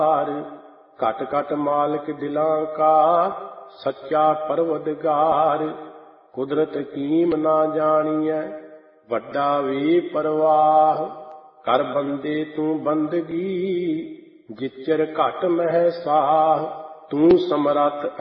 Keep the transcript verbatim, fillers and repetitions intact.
ਘਟ ਘਟ ਮਾਲਕ ਦਿਲਾਂ ਕਾ ਸੱਚਾ ਪਰਵਦਗਾਰ। ਕੁਦਰਤ ਕੀਮ ਨਾ ਜਾਣੀਐ ਵੱਡਾ ਵੀ ਪਰਵਾਹ। ਕਰ ਬੰਦੇ ਤੂੰ ਬੰਦਗੀ ਜਿਚਰ ਘਟ ਮਹਿ ਸਾਹ। ਤੂੰ ਸਮਰੱਥ